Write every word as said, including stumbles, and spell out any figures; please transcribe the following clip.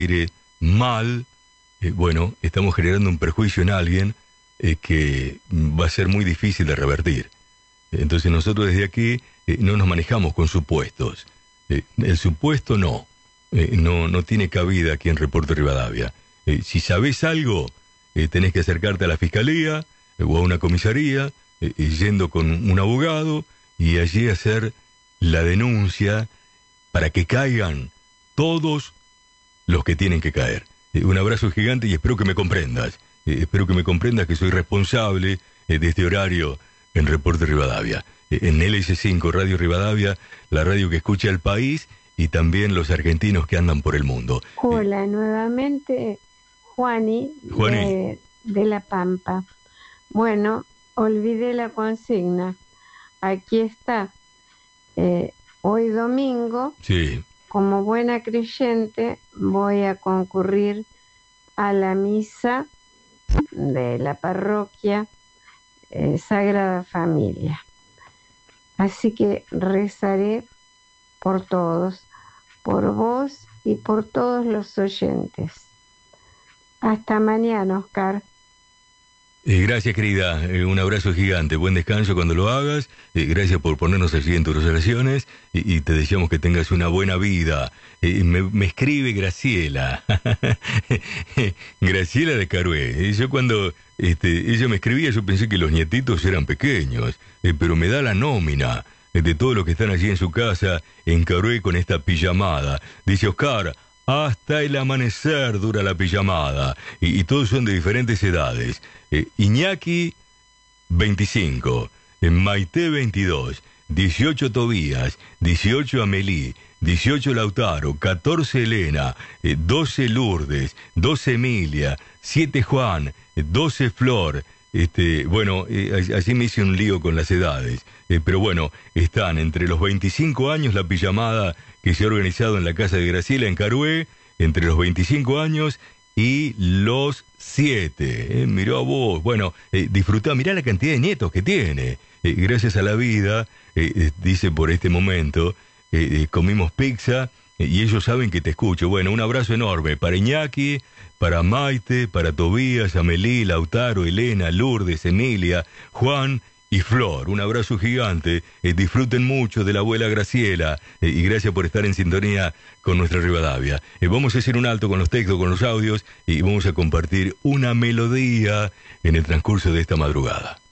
aire mal, eh, bueno, estamos generando un perjuicio en alguien eh, que va a ser muy difícil de revertir. Entonces nosotros desde aquí eh, no nos manejamos con supuestos. Eh, el supuesto no, eh, no, no tiene cabida aquí en Reporte Rivadavia. Eh, si sabés algo, eh, tenés que acercarte a la fiscalía eh, o a una comisaría, eh, eh, yendo con un abogado y allí hacer la denuncia para que caigan todos los que tienen que caer. Eh, un abrazo gigante y espero que me comprendas. Eh, espero que me comprendas que soy responsable eh, de este horario en Reporte Rivadavia. Eh, en L S cinco Radio Rivadavia, la radio que escucha al país y también los argentinos que andan por el mundo. Hola, eh, nuevamente Juani, Juani. De, de La Pampa. Bueno, olvidé la consigna. Aquí está. Eh, hoy domingo, sí. Como buena creyente, voy a concurrir a la misa de la parroquia eh, Sagrada Familia. Así que rezaré por todos, por vos y por todos los oyentes. Hasta mañana, Oscar. Eh, gracias, querida. Eh, un abrazo gigante. Buen descanso cuando lo hagas. Eh, gracias por ponernos allí en tus oraciones. Y, y te deseamos que tengas una buena vida. Eh, me, me escribe Graciela. Graciela de Carué. Eh, yo cuando este, ella me escribía, yo pensé que los nietitos eran pequeños. Eh, pero me da la nómina eh, de todos los que están allí en su casa, en Carué, con esta pijamada. Dice Oscar, hasta el amanecer dura la pijamada. Y, y todos son de diferentes edades. Eh, Iñaki, veinticinco. Eh, Maite, veintidós. dieciocho Tobías. dieciocho Amelí. dieciocho Lautaro. catorce Elena. Eh, doce Lourdes. doce Emilia. siete Juan. Eh, doce Flor. Este, bueno, eh, así me hice un lío con las edades. Eh, pero bueno, están entre los veinticinco años la pijamada que se ha organizado en la casa de Graciela en Carué, entre los veinticinco años y los siete. Eh, mirá vos, bueno, eh, disfrutá, mirá la cantidad de nietos que tiene. Eh, gracias a la vida, eh, eh, dice por este momento, eh, eh, comimos pizza eh, y ellos saben que te escucho. Bueno, un abrazo enorme para Iñaki, para Maite, para Tobías, Amelí, Lautaro, Elena, Lourdes, Emilia, Juan y Flor. Un abrazo gigante. Eh, disfruten mucho de la abuela Graciela eh, y gracias por estar en sintonía con nuestra Rivadavia. Eh, vamos a hacer un alto con los textos, con los audios y vamos a compartir una melodía en el transcurso de esta madrugada.